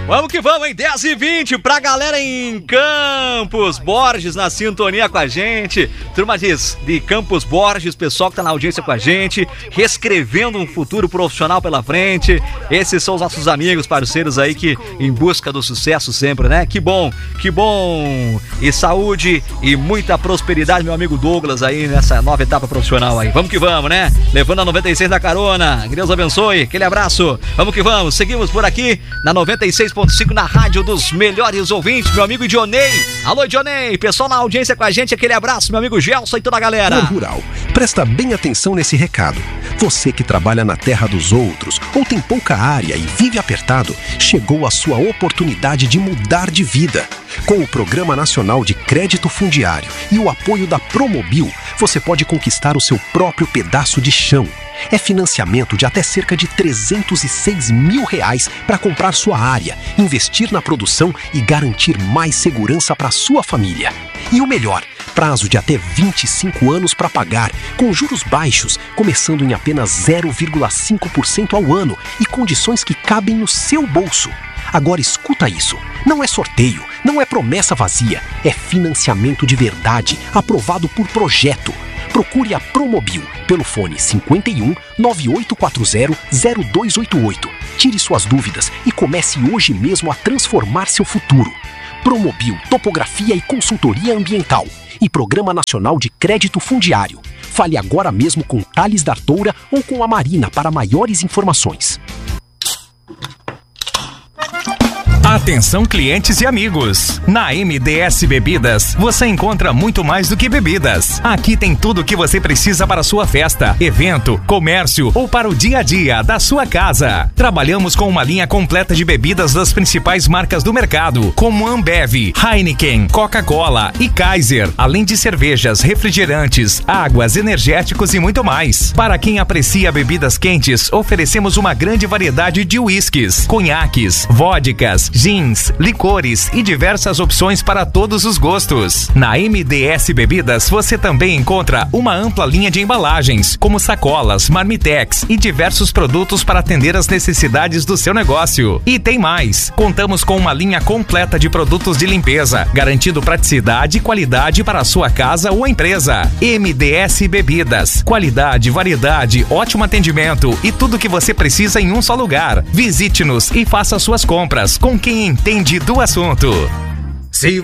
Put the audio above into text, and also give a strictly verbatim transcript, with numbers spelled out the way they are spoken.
Vamos que vamos, hein? dez e vinte pra galera em Campos Borges na sintonia com a gente. Turma de, de Campos Borges, pessoal que tá na audiência com a gente, reescrevendo um futuro profissional pela frente. Esses são os nossos amigos, parceiros aí que em busca do sucesso sempre, né? Que bom, que bom. E saúde e muita prosperidade, meu amigo Douglas aí nessa nova etapa profissional aí. Vamos que vamos, né? Levando a noventa e seis da carona. Que Deus abençoe. Aquele abraço. Vamos que vamos. Seguimos por aqui na noventa e seis ponto cinco na rádio dos melhores ouvintes, meu amigo Dionei. Alô, Dionei, pessoal na audiência com a gente, aquele abraço, meu amigo Gelson e toda a galera. Rural, presta bem atenção nesse recado. Você que trabalha na terra dos outros ou tem pouca área e vive apertado, chegou a sua oportunidade de mudar de vida. Com o Programa Nacional de Crédito Fundiário e o apoio da Promobil, você pode conquistar o seu próprio pedaço de chão. É financiamento de até cerca de trezentos e seis mil reais para comprar sua área, investir na produção e garantir mais segurança para sua família. E o melhor, prazo de até vinte e cinco anos para pagar, com juros baixos, começando em apenas zero vírgula cinco por cento ao ano e condições que cabem no seu bolso. Agora escuta isso, não é sorteio, não é promessa vazia, é financiamento de verdade, aprovado por projeto. Procure a Promobil pelo fone cinquenta e um, nove oito quatro zero, zero dois oito oito. Tire suas dúvidas e comece hoje mesmo a transformar seu futuro. Promobil, topografia e consultoria ambiental. E Programa Nacional de Crédito Fundiário. Fale agora mesmo com Thales D'Artoura ou com a Marina para maiores informações. Atenção, clientes e amigos! Na M D S Bebidas, você encontra muito mais do que bebidas. Aqui tem tudo o que você precisa para a sua festa, evento, comércio ou para o dia a dia da sua casa. Trabalhamos com uma linha completa de bebidas das principais marcas do mercado, como Ambev, Heineken, Coca-Cola e Kaiser, além de cervejas, refrigerantes, águas, energéticos e muito mais. Para quem aprecia bebidas quentes, oferecemos uma grande variedade de uísques, conhaques, vodkas, gins, licores e diversas opções para todos os gostos. Na M D S Bebidas você também encontra uma ampla linha de embalagens, como sacolas, marmitex e diversos produtos para atender às necessidades do seu negócio. E tem mais! Contamos com uma linha completa de produtos de limpeza, garantindo praticidade e qualidade para a sua casa ou empresa. M D S Bebidas, qualidade, variedade, ótimo atendimento e tudo que você precisa em um só lugar. Visite-nos e faça suas compras com quem entende do assunto.